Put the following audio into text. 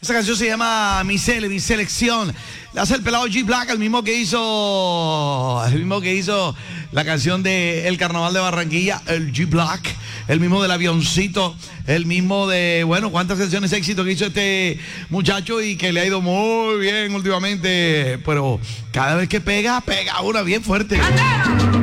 Esa canción se llama Mi Selección. La hace el pelado G Black, el mismo que hizo la canción de El Carnaval de Barranquilla, el G Black, el mismo del avioncito, el mismo de, bueno, cuántas canciones de éxito que hizo este muchacho y que le ha ido muy bien últimamente, pero cada vez que pega una bien fuerte.